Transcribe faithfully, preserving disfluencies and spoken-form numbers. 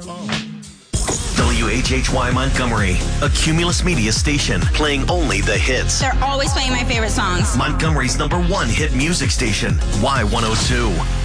W H H Y Montgomery, a Cumulus Media station playing only the hits. They're always playing my favorite songs. Montgomery's number one hit music station, Y one oh two.